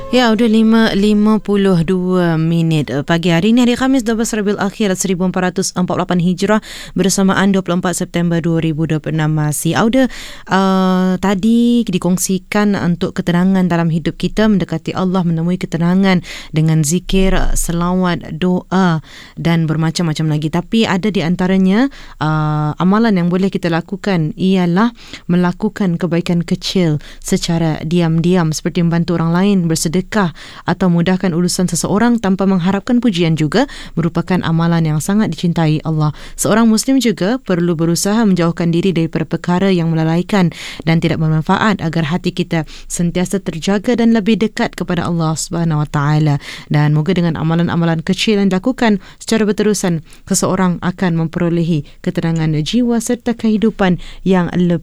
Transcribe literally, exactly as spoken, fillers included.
Ya, udah lima lima puluh dua minit pagi hari ini, hari Khamis dua belas Rabiul Akhir seribu empat ratus empat puluh lapan Hijrah, bersamaan dua puluh empat September dua ribu dua puluh enam. Masih Auda uh, tadi dikongsikan untuk ketenangan dalam hidup kita, mendekati Allah, menemui ketenangan dengan zikir, selawat, doa dan bermacam-macam lagi. Tapi ada di antaranya uh, amalan yang boleh kita lakukan ialah melakukan kebaikan kecil secara diam-diam, seperti membantu orang lain, bersedekah atau mudahkan urusan seseorang tanpa mengharapkan pujian juga merupakan amalan yang sangat dicintai Allah. Seorang Muslim juga perlu berusaha menjauhkan diri daripada perkara yang melalaikan dan tidak bermanfaat agar hati kita sentiasa terjaga dan lebih dekat kepada Allah Subhanahu Wa Taala. Dan moga dengan amalan-amalan kecil yang dilakukan secara berterusan, seseorang akan memperolehi ketenangan jiwa serta kehidupan yang lebih